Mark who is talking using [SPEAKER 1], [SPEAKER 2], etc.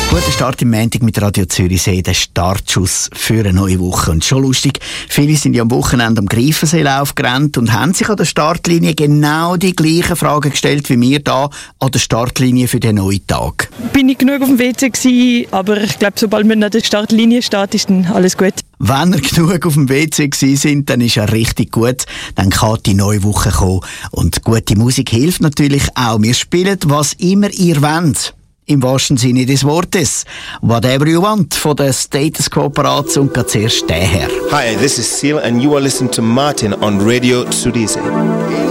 [SPEAKER 1] Guter Start im Montag mit Radio Zürichsee, der Startschuss für eine neue Woche. Und schon lustig, viele sind ja am Wochenende am Greifenseelauf gerannt und haben sich an der Startlinie genau die gleichen Fragen gestellt wie wir da an der Startlinie für den neuen Tag.
[SPEAKER 2] Bin ich genug auf dem WC gewesen, aber ich glaube, sobald man an der Startlinie steht, ist dann alles gut.
[SPEAKER 1] Wenn ihr genug auf dem WC gewesen sind, dann ist ja richtig gut. Dann kann die neue Woche kommen. Und gute Musik hilft natürlich auch. Wir spielen, was immer ihr wollt. Im wahrsten Sinne des Wortes. Whatever you want von der Status Quo parat und geht zuerst der her.
[SPEAKER 3] Hi, this is Seal and you are listening to Martin on Radio Zürichsee.